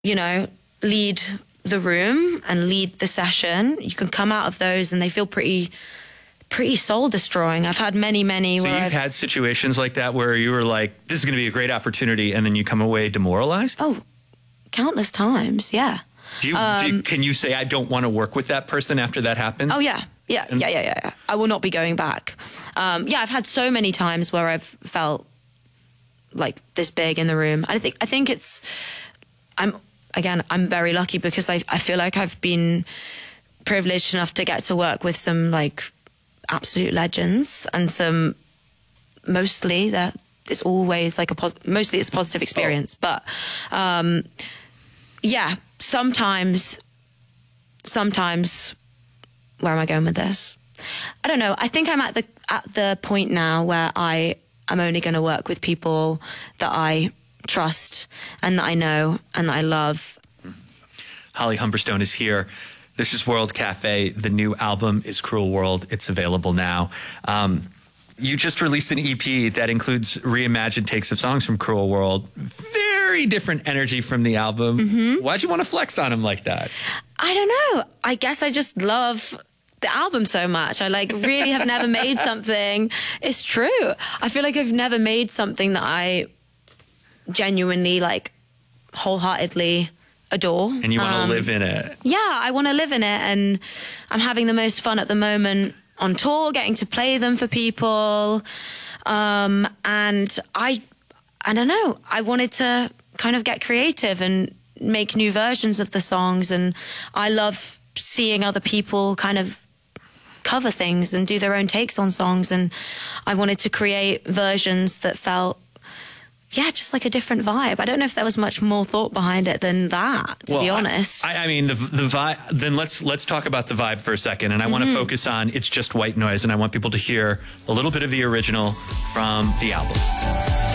you know, lead the room and lead the session, you can come out of those and they feel pretty soul destroying. I've had many. So you've had situations like that where you were like, this is going to be a great opportunity, and then you come away demoralized? Oh, countless times, yeah. Can you say, I don't want to work with that person after that happens? Oh, yeah. Yeah. I will not be going back. I've had so many times where I've felt like this big in the room. I think I'm very lucky because I feel like I've been privileged enough to get to work with some like absolute legends, and some mostly that it's always like mostly it's a positive experience. But sometimes where am I going with this? I don't know. I think I'm at the point now where I'm only going to work with people that I trust and that I know and that I love. Holly Humberstone is here. This is World Cafe. The new album is Cruel World. It's available now. You just released an EP that includes reimagined takes of songs from Cruel World. Very different energy from the album. Mm-hmm. Why'd you want to flex on them like that? I don't know. I guess I just love the album so much. I really have never made something. It's true. I feel like I've never made something that I genuinely wholeheartedly adore. And you want to live in it. Yeah, I want to live in it, and I'm having the most fun at the moment on tour, getting to play them for people. And I don't know, I wanted to kind of get creative and make new versions of the songs, and I love seeing other people kind of cover things and do their own takes on songs, and I wanted to create versions that felt just like a different vibe. I don't know if there was much more thought behind it than that, to be honest. I mean, the vibe, then let's talk about the vibe for a second. And I want to focus on It's Just White Noise. And I want people to hear a little bit of the original from the album.